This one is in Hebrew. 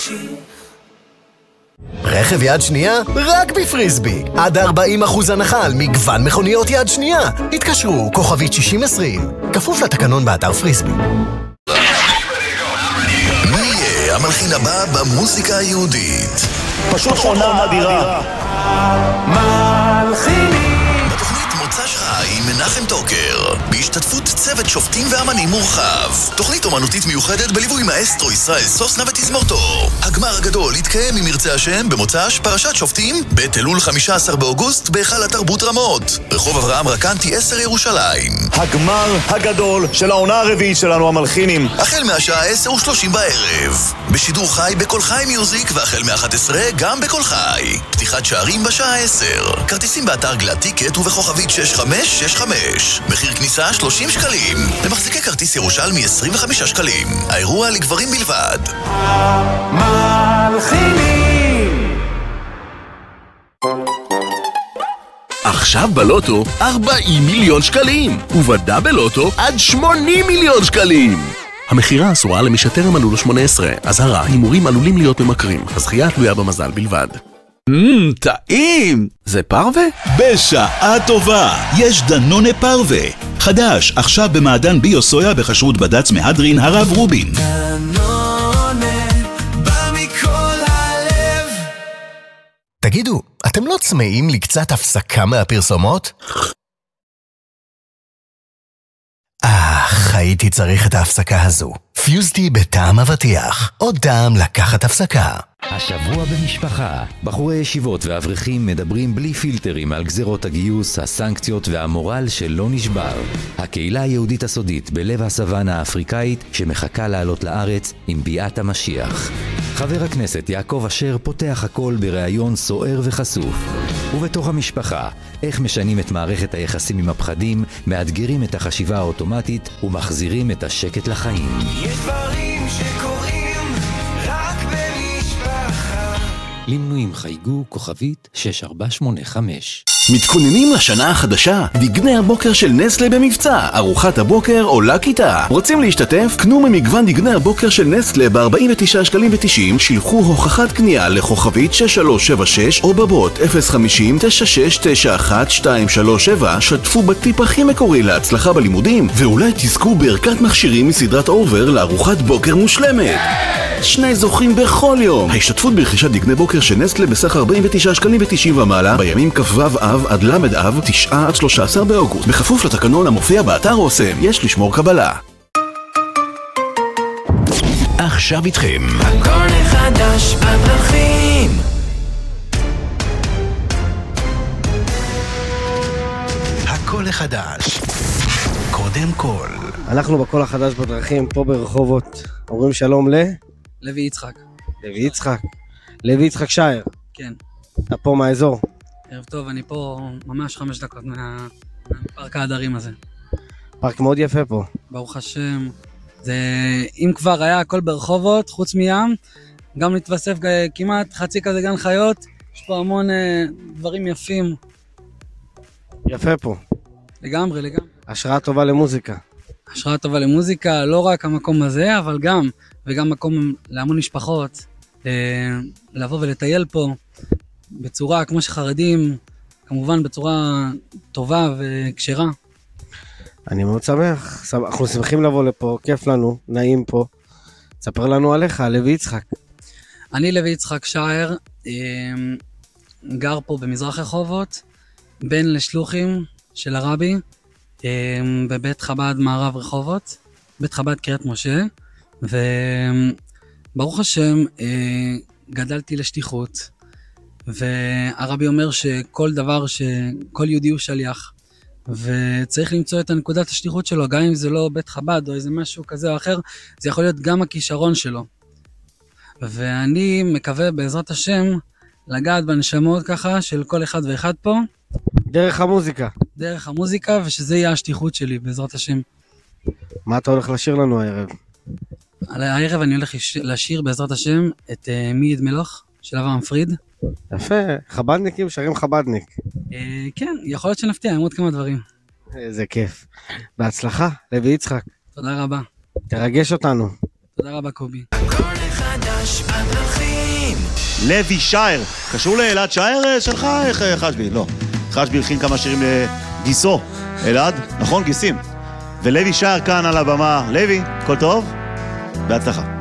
רכב יד שנייה? רק בפריסבי. עד 40% הנחה על מגוון מכוניות יד שנייה. התקשרו, כוכבית 6020. כפוף לתקנון באתר פריסבי. מי יהיה המלחין הבא במוזיקה היהודית? פשוט עונה אדירה. מלחינים בתוכנית מוצ"ש חי עם מנחם טוקר בהשתתפות צוות שופטים ואמנים מורחב. תוכנית אומנותית מיוחדת בליווי מאסטרו ישראל סוסנה ותזמורתו. הגמר הגדול יתקיים אם ירצה השם במוצ"ש פרשת שופטים בתלול 15 באוגוסט בהיכל התרבות רמות, רחוב אברהם רקנטי 10 ירושלים. הגמר הגדול של העונה הרביעית שלנו המלחינים, החל מהשעה 10:30 בערב בשידור חי בכל חי מיוזיק, והחל מ-11 גם בכל חי. פתיחת שערים בשעה 10. כרטיסים באתר גלת טיקט ובכוכבית 6565. מחיר כניסה 30 שקלים. למחזיקי כרטיס ירושלמי 25 שקלים. האירוע לגברים בלבד. מלחינים. עכשיו בלוטו 40 מיליון שקלים, ובדאבל לוטו עד 80 מיליון שקלים. המחירה אסורה למי שטרם מלאו לו 18. אזהרה, הימורים עלולים להיות ממכרים. הזכייה תלויה במזל בלבד. טעים! זה פרווה? בשעה טובה, יש דנונה פרווה. חדש, עכשיו במעדן ביו-סויה בכשרות בד"ץ מהדרין הרב רובין. דנונה, בא מכל הלב. תגידו, אתם לא צמאים לקצת הפסקה מהפרסומות? הייתי צריך את ההפסקה הזו. פיוזטי בטעם אבטיח. עוד טעם לקחת הפסקה. השבוע במשפחה, בחורי ישיבות ואברכים מדברים בלי פילטרים על גזרות הגיוס, הסנקציות והמורל שלא נשבר. הקהילה היהודית הסודית בלב הסוואנה האפריקאית שמחכה לעלות לארץ עם ביאת המשיח. חבר הכנסת יעקב אשר פותח הכל בראיון סוער וחשוף. ובתוך המשפחה, איך משנים את מערכת היחסים עם הפחדים, מאתגרים את החשיבה האוטומטית ומחזירים את השקט לחיים. יש דברים שקורים רק במשפחה. למנויים חייגו כוכבית 6485. מתכוננים לשנה החדשה? דגני הבוקר של נסטלה במבצע. ארוחת הבוקר עולה כיתה. רוצים להשתתף? קנו ממגוון דגני הבוקר של נסטלה ב-49 שקלים ו-90, שילחו הוכחת קנייה לכוכבית 6376 או בבוט 050-9691-237. שתפו בטיפ הכי מקורי להצלחה בלימודים, ואולי תזכו בערכת מכשירים מסדרת אובר לארוחת בוקר מושלמת. 2 זוכים בכל יום. ההשתתפות ברכישת דגני בוקר של נסטלה בסך 49 שקלים ו-90 ומעלה בימים כ"ו אב עד למד אב 9 עד 13 באוגוסט, בכפוף לתקנון המופיע באתר אוסם. יש לשמור קבלה. עכשיו איתכם הכל חדש בדרכים. הכל החדש. קודם כל אנחנו בכל החדש בדרכים פה ברחובות. אומרים שלום לוי יצחק. לוי יצחק שייר. כן. אתה פה מהאזור? ערב טוב, אני פה ממש 5 דקות מהפארק העדרים הזה. פארק מאוד יפה פה. ברוך השם. זה, אם כבר היה הכל ברחובות, חוץ מים, גם נתווסף כמעט חצי כזה גן חיות, יש פה המון דברים יפים. יפה פה. לגמרי. השראה טובה למוזיקה. השראה טובה למוזיקה, לא רק המקום הזה, אבל גם, וגם מקום להמון משפחות, לבוא ולטייל פה בצורה כמו שחרדים, כמובן בצורה טובה וקשרה. אני מאוד שמח, אנחנו שמחים לבוא לפה, כיף לנו, נעים פה. תספר לנו עליך, לוי יצחק. אני לוי יצחק שייר, גר פה במזרח רחובות, בן לשלוחים של הרבי, בבית חב"ד מערב רחובות, בית חב"ד קריית משה, וברוך השם גדלתי לשליחות, והרבי אומר שכל דבר, שכל יהודי הוא שליח, וצריך למצוא את הנקודת השליחות שלו, גם אם זה לא בית חב"ד או איזה משהו כזה או אחר, זה יכול להיות גם הכישרון שלו. ואני מקווה בעזרת השם לגעת בנשמות ככה של כל אחד ואחד פה. דרך המוזיקה, ושזה יהיה השליחות שלי בעזרת השם. מה אתה הולך לשיר לנו הערב? הערב אני הולך לשיר בעזרת השם את מי ידמלוך של אברהם פריד. יפה, חבדניקים שרים חבדניק. כן, יכול להיות שנפתיע עם עוד כמה דברים. איזה כיף. בהצלחה, לוי יצחק. תודה רבה. תרגש אותנו. תודה רבה קובי. הכל חדש חדש בדרכים. לוי שייר, קשור לאלעד שייר שלך? איך חשבי? לא. חשבי הלחין כמה שירים לגיסו. אלעד? נכון, גיסים. ולוי שייר כאן על הבמה. לוי, כל טוב? בהצלחה.